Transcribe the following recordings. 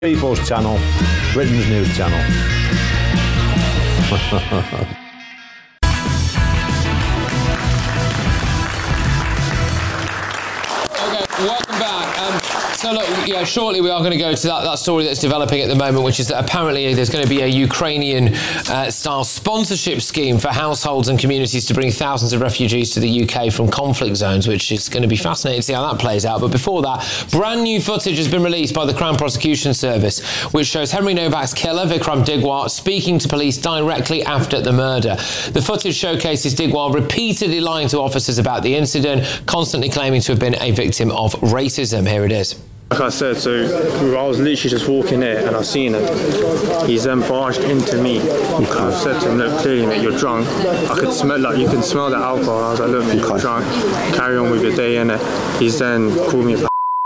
People's channel, Britain's news channel. Okay, welcome back. So look, yeah, shortly we are going to go to that story that's developing at the moment, which is that apparently there's going to be a Ukrainian-style sponsorship scheme for households and communities to bring thousands of refugees to the UK from conflict zones, which is going to be fascinating to see how that plays out. But before that, brand new footage has been released by the Crown Prosecution Service, which shows Henry Novak's killer, Vikram Digwar, speaking to police directly after the murder. The footage showcases Digwar repeatedly lying to officers about the incident, constantly claiming to have been a victim of racism. Here it is. Like I said, so I was literally just walking there and I seen him. He's then barged into me. I said to him, look, clearly mate, you're drunk. I could smell, like, you can smell the alcohol. I was like, look mate, you're drunk. Carry on with your day, innit? He's then called me a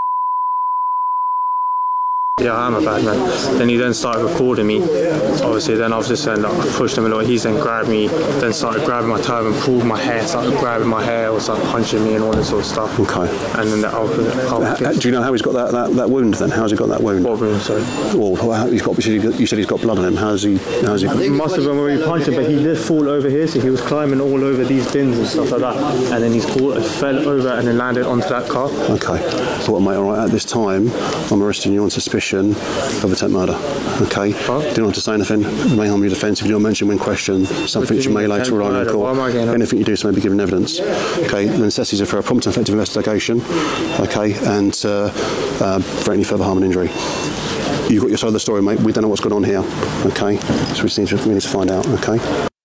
yeah, I am a bad man. Then he then started recording me. Obviously, then I was just saying, like, I pushed him a lot. He's then grabbed me, then started grabbing my turban, pulled my hair, started grabbing my hair, or started punching me and all this sort of stuff. Okay. And then do you know how he's got that wound then? How's he got that wound? What wound, sorry? Well, you said he's got blood on him. How's he? It must have been where he punched him, but he did fall over here, so he was climbing all over these bins and stuff like that. And then he fell over and then landed onto that car. Okay. So what, mate, all right, at this time, I'm arresting you on suspicion of attempt murder. Okay? Huh? Do not have to say anything. Remain on your defence. If you don't mention when questioned, something you may later rely on court. Anything you do so may be given evidence. Okay? The necessities are for a prompt and effective investigation. Okay? And for any further harm and injury. You've got your side of the story, mate. We don't know what's going on here. Okay? So we need to find out. Okay?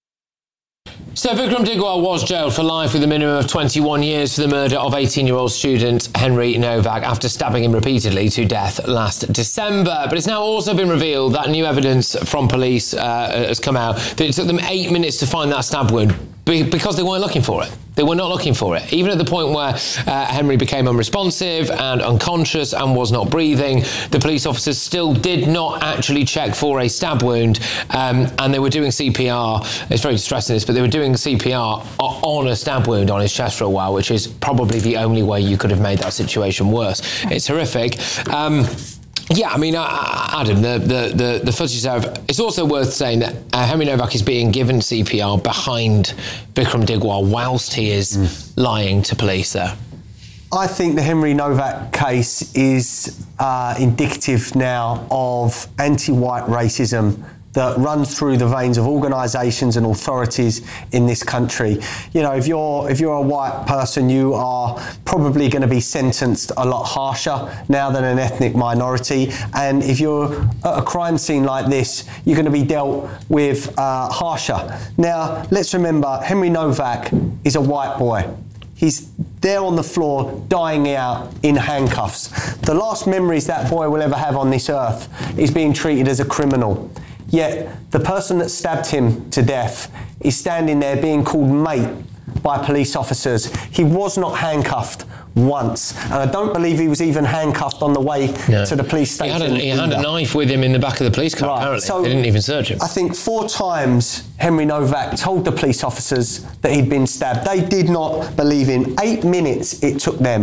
So Vikram Digwar was jailed for life with a minimum of 21 years for the murder of 18-year-old student Henry Novak after stabbing him repeatedly to death last December. But it's now also been revealed that new evidence from police has come out that it took them 8 minutes to find that stab wound because they weren't looking for it. They were not looking for it. Even at the point where Henry became unresponsive and unconscious and was not breathing, the police officers still did not actually check for a stab wound, and they were doing CPR. It's very distressing this, but they were doing CPR on a stab wound on his chest for a while, which is probably the only way you could have made that situation worse. It's horrific. Yeah, I mean, Adam, the footage there. It's also worth saying that Henry Novak is being given CPR behind Vikram Digwar whilst he is lying to police there. I think the Henry Novak case is indicative now of anti-white racism that runs through the veins of organisations and authorities in this country. You know, if you're a white person, you are probably going to be sentenced a lot harsher now than an ethnic minority. And if you're at a crime scene like this, you're going to be dealt with harsher. Now, let's remember, Henry Novak is a white boy. He's there on the floor, dying out in handcuffs. The last memories that boy will ever have on this earth is being treated as a criminal. Yet the person that stabbed him to death is standing there being called mate by police officers. He was not handcuffed once, and I don't believe he was even handcuffed on the way to the police station. He had a knife with him in the back of the police car, apparently. So they didn't even search him. I think 4 times Henry Novak told the police officers that he'd been stabbed. They did not believe him. 8 minutes it took them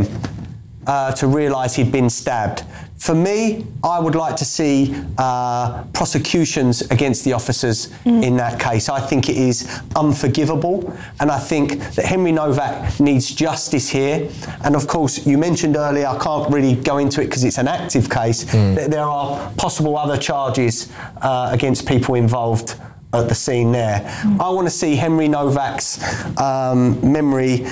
to realise he'd been stabbed. For me, I would like to see prosecutions against the officers in that case. I think it is unforgivable, and I think that Henry Novak needs justice here. And of course, you mentioned earlier, I can't really go into it because it's an active case, that there are possible other charges against people involved at the scene there. I want to see Henry Novak's memory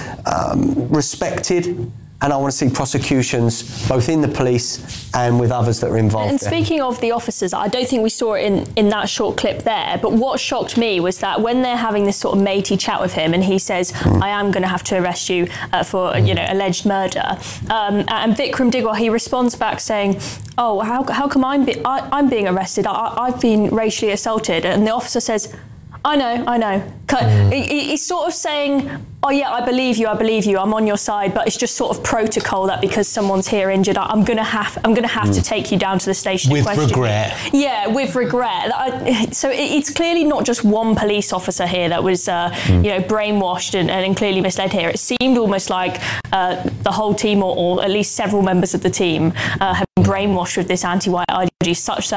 respected, and I want to see prosecutions both in the police and with others that are involved. And speaking of the officers, I don't think we saw it in that short clip there, but what shocked me was that when they're having this sort of matey chat with him and he says, I am going to have to arrest you for alleged murder, and Vikram Digwar, he responds back saying, oh, how come I'm being arrested? I've been racially assaulted. And the officer says, I know. He's sort of saying, oh yeah, I believe you, I'm on your side, but it's just sort of protocol that because someone's here injured, I'm gonna have to take you down to the station with regret. Yeah, with regret. So it's clearly not just one police officer here that was brainwashed and clearly misled here. It seemed almost like the whole team, or at least several members of the team, have been brainwashed with this anti-white ideology such that